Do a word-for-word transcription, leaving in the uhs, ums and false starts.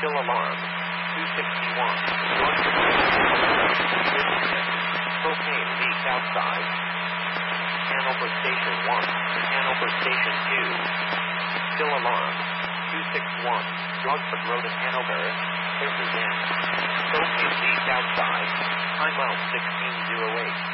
Still alarm. two sixty-one. Propane leak outside. Channel for station one. Channel for station two. Still alarm. two sixty-one. Drugford Road in Hanover. This is in. Propane leak outside. Time out sixteen oh eight.